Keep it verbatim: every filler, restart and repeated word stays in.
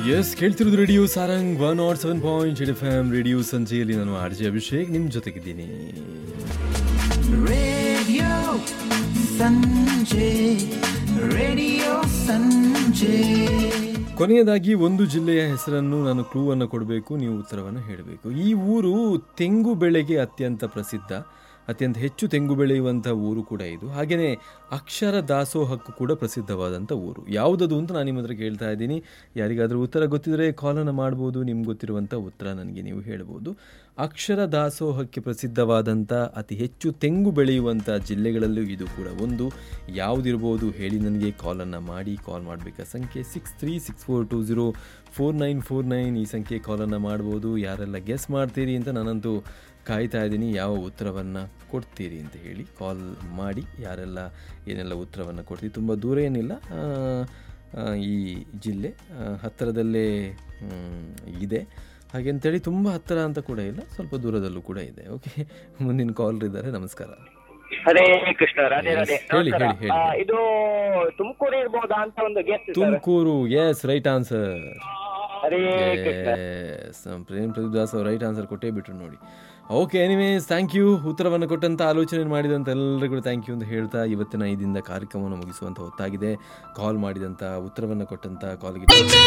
S ಕೇಳ್ತಿರೋದು radio Sarang one not seven point eight F M radio ಸಂಜೆಯಲ್ಲಿ ನಾನು R J Abhishek ನಿಮ್ಮ ಜೊತೆಗಿದ್ದೀನಿ. Radio ಸಂಜೆ radio ಸಂಜೆ. ಕೊನೆಯದಾಗಿ ಒಂದು ಜಿಲ್ಲೆಯ ಹೆಸರನ್ನು ನಾನು ಕ್ಲೂ ಅನ್ನು ಕೊಡಬೇಕು, ನೀವು ಉತ್ತರವನ್ನು ಹೇಳಬೇಕು. ಈ ಊರು ತೆಂಗು ಬೆಳೆಗೆ ಅತ್ಯಂತ ಪ್ರಸಿದ್ಧ, ಅತ್ಯಂತ ಹೆಚ್ಚು ತೆಂಗು ಬೆಳೆಯುವಂಥ ಊರು ಕೂಡ ಇದು. ಹಾಗೆಯೇ ಅಕ್ಷರ ದಾಸೋಹಕ್ಕೂ ಕೂಡ ಪ್ರಸಿದ್ಧವಾದಂಥ ಊರು. ಯಾವುದದು ಅಂತ ನಾನು ನಿಮ್ಮ ಹತ್ರ ಕೇಳ್ತಾ ಇದ್ದೀನಿ. ಯಾರಿಗಾದರೂ ಉತ್ತರ ಗೊತ್ತಿದ್ದರೆ ಕಾಲನ್ನು ಮಾಡ್ಬೋದು. ನಿಮ್ಗೆ ಗೊತ್ತಿರುವಂಥ ಉತ್ತರ ನನಗೆ ನೀವು ಹೇಳ್ಬೋದು. ಅಕ್ಷರ ದಾಸೋಹಕ್ಕೆ ಪ್ರಸಿದ್ಧವಾದಂಥ ಅತಿ ಹೆಚ್ಚು ತೆಂಗು ಬೆಳೆಯುವಂಥ ಜಿಲ್ಲೆಗಳಲ್ಲೂ ಇದು ಕೂಡ ಒಂದು. ಯಾವುದಿರ್ಬೋದು ಹೇಳಿ ನನಗೆ ಕಾಲನ್ನು ಮಾಡಿ. ಕಾಲ್ ಮಾಡಬೇಕಾದ ಸಂಖ್ಯೆ six three six four to zero four nine four nine ಈ ಸಂಖ್ಯೆ ಕಾಲನ್ನು ಮಾಡ್ಬೋದು. ಯಾರೆಲ್ಲ ಗೆಸ್ ಮಾಡ್ತೀರಿ ಅಂತ ನಾನಂತೂ ಕಾಯ್ತಾ ಇದ್ದೀನಿ, ಯಾವ ಉತ್ತರವನ್ನು ಕೊಡ್ತೀರಿ ಅಂತ ಹೇಳಿ ಕಾಲ್ ಮಾಡಿ. ಯಾರೆಲ್ಲ ಏನೆಲ್ಲ ಉತ್ತರವನ್ನು ಕೊಡ್ತೀವಿ. ತುಂಬ ದೂರ ಏನಿಲ್ಲ, ಈ ಜಿಲ್ಲೆ ಹತ್ತಿರದಲ್ಲೇ ಇದೆ. ಹಾಗೆ ಅಂತೇಳಿ ತುಂಬ ಹತ್ತಿರ ಅಂತ ಕೂಡ ಇಲ್ಲ, ಸ್ವಲ್ಪ ದೂರದಲ್ಲೂ ಕೂಡ ಇದೆ. ಓಕೆ, ಮುಂದಿನ ಕಾಲರ್ ಇದ್ದಾರೆ. ನಮಸ್ಕಾರ. ಹರೇ ಕೃಷ್ಣ. ರಾಧೆ ರಾಧೆ. ಹೇಳಿ ಹೇಳಿ ಹೇಳಿ. ಇದು ತುಮಕೂರು ಇರ್ಬೋದಾ ಅಂತ ಒಂದು guess. Tumakuru, S, right answer. ಹರೇ ಪ್ರೇಮ್ ಪ್ರದೀಪ್ ದಾಸ್ ಅವರು ರೈಟ್ ಆನ್ಸರ್ ಕೊಟ್ಟೇ ಬಿಟ್ರು ನೋಡಿ. Okay, anyways thank you. ಉತ್ತರವನ್ನು ಕೊಟ್ಟಂಥ, ಆಲೋಚನೆ ಮಾಡಿದಂಥ ಎಲ್ಲರಿಗೂ ಥ್ಯಾಂಕ್ ಯು ಅಂತ ಹೇಳ್ತಾ ಇವತ್ತಿನ ಇದರಿಂದ ಕಾರ್ಯಕ್ರಮವನ್ನು ಮುಗಿಸುವಂಥ ಹೊತ್ತಾಗಿದೆ. ಕಾಲ್ ಮಾಡಿದಂಥ, ಉತ್ತರವನ್ನು ಕೊಟ್ಟಂಥ ಕಾಲ್ಗೆ